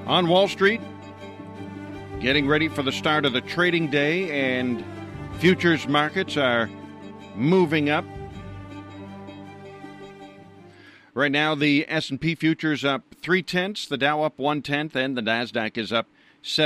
On Wall Street, getting ready for the start of the trading day, and futures markets are moving up. Right now, the S&P futures up 0.3, the Dow up 0.1, and the Nasdaq is up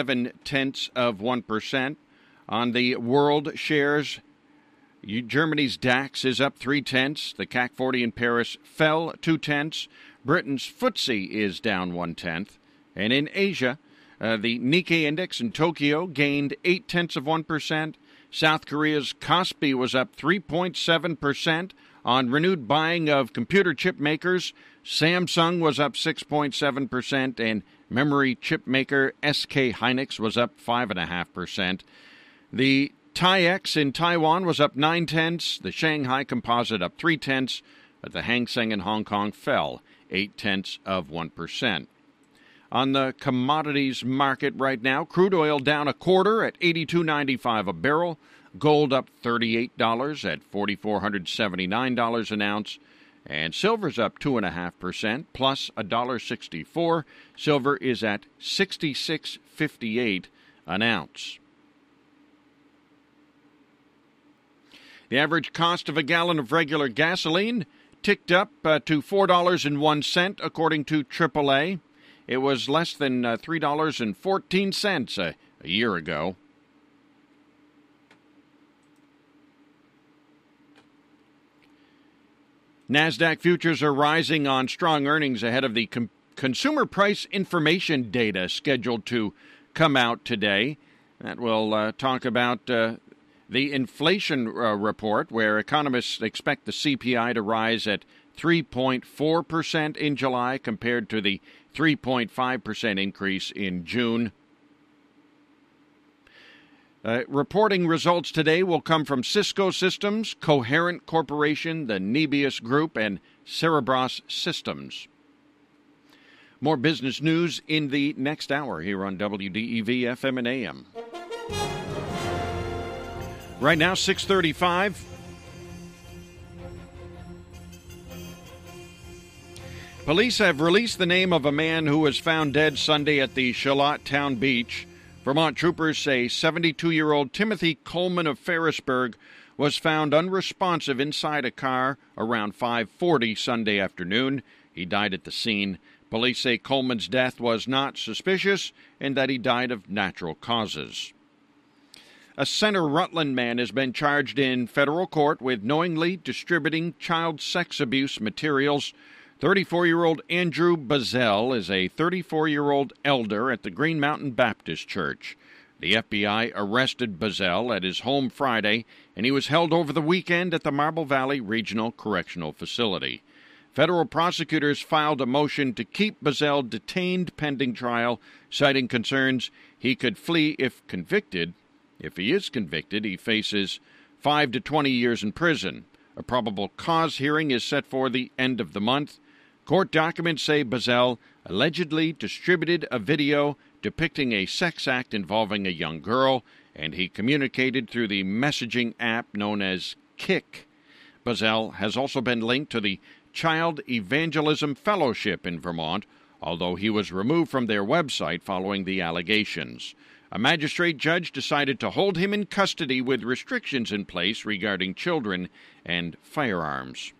0.7%. On the world shares, Germany's DAX is up 0.3, the CAC 40 in Paris fell 0.2, Britain's FTSE is down 0.1, and in Asia, the Nikkei index in Tokyo gained 0.8%. South Korea's Kospi was up 3.7% on renewed buying of computer chip makers. Samsung was up 6.7%, and memory chip maker SK Hynix was up 5.5%. The TAIEX in Taiwan was up 0.9, the Shanghai Composite up 0.3, but the Hang Seng in Hong Kong fell 0.8%. On the commodities market right now, crude oil down a quarter at $82.95 a barrel. Gold up $38 at $4,479 an ounce. And silver's up 2.5%, plus $1.64. Silver is at $66.58 an ounce. The average cost of a gallon of regular gasoline ticked up to $4.01, according to AAA. It was less than $3.14 a year ago. NASDAQ futures are rising on strong earnings ahead of the consumer price information data scheduled to come out today. That will talk about the inflation report, where economists expect the CPI to rise at 3.4% in July compared to the 3.5% increase in June. Reporting results today will come from Cisco Systems, Coherent Corporation, the Nebius Group, and Cerebras Systems. More business news in the next hour here on WDEV FM and AM. Right now, 6:35. Police have released the name of a man who was found dead Sunday at the Charlotte Town Beach. Vermont troopers say 72-year-old Timothy Coleman of Ferrisburg was found unresponsive inside a car around 5:40 Sunday afternoon. He died at the scene. Police say Coleman's death was not suspicious and that he died of natural causes. A Center Rutland man has been charged in federal court with knowingly distributing child sex abuse materials. 34-year-old Andrew Bazell is a 34-year-old elder at the Green Mountain Baptist Church. The FBI arrested Bazell at his home Friday, and he was held over the weekend at the Marble Valley Regional Correctional Facility. Federal prosecutors filed a motion to keep Bazell detained pending trial, citing concerns he could flee if convicted. If he is convicted, he faces 5 to 20 years in prison. A probable cause hearing is set for the end of the month. Court documents say Bazell allegedly distributed a video depicting a sex act involving a young girl, and he communicated through the messaging app known as Kik. Bazell has also been linked to the Child Evangelism Fellowship in Vermont, although he was removed from their website following the allegations. A magistrate judge decided to hold him in custody with restrictions in place regarding children and firearms.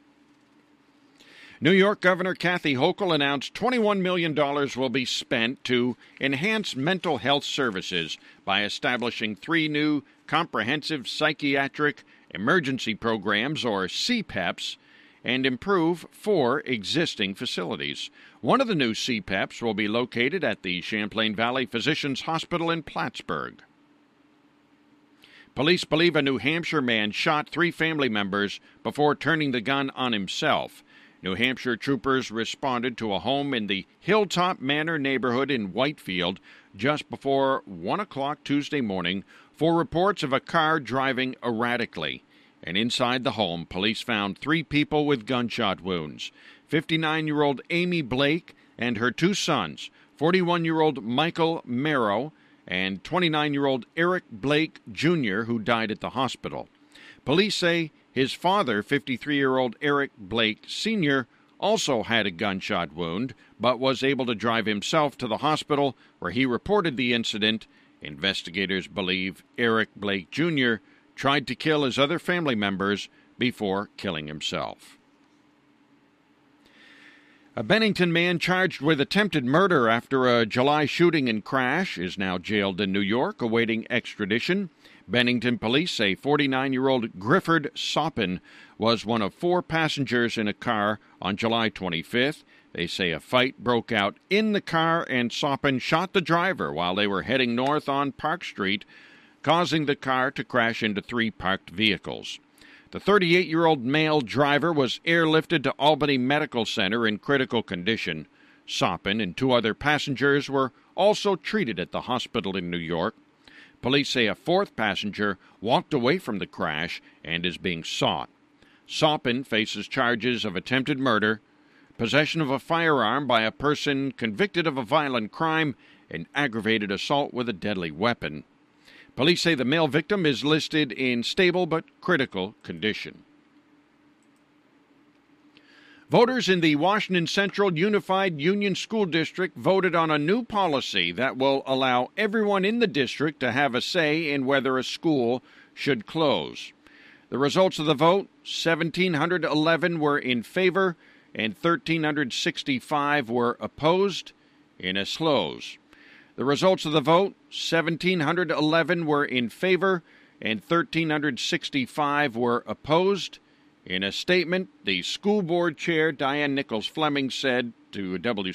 New York Governor Kathy Hochul announced $21 million will be spent to enhance mental health services by establishing 3 new comprehensive psychiatric emergency programs, or CPEPs, and improve 4 existing facilities. One of the new CPEPs will be located at the Champlain Valley Physicians Hospital in Plattsburgh. Police believe a New Hampshire man shot 3 family members before turning the gun on himself. New Hampshire troopers responded to a home in the Hilltop Manor neighborhood in Whitefield just before 1 o'clock Tuesday morning for reports of a car driving erratically. And inside the home, police found 3 people with gunshot wounds. 59-year-old Amy Blake and her 2 sons, 41-year-old Michael Merrow and 29-year-old Eric Blake Jr., who died at the hospital. Police say his father, 53-year-old Eric Blake Sr., also had a gunshot wound, but was able to drive himself to the hospital where he reported the incident. Investigators believe Eric Blake Jr. tried to kill his other family members before killing himself. A Bennington man charged with attempted murder after a July shooting and crash is now jailed in New York, awaiting extradition. Bennington police say 49-year-old Grifford Soppin was one of 4 passengers in a car on July 25th. They say a fight broke out in the car and Soppin shot the driver while they were heading north on Park Street, causing the car to crash into 3 parked vehicles. The 38-year-old male driver was airlifted to Albany Medical Center in critical condition. Soppin and 2 other passengers were also treated at the hospital in New York. Police say a 4th passenger walked away from the crash and is being sought. Soppin faces charges of attempted murder, possession of a firearm by a person convicted of a violent crime, and aggravated assault with a deadly weapon. Police say the male victim is listed in stable but critical condition. Voters in the Washington Central Unified Union School District voted on a new policy that will allow everyone in the district to have a say in whether a school should close. The results of the vote, 1,711 were in favor and 1,365 were opposed in a close. The results of the vote, 1,711 were in favor and 1,365 were opposed. In a statement, the school board chair, Diane Nichols Fleming, said to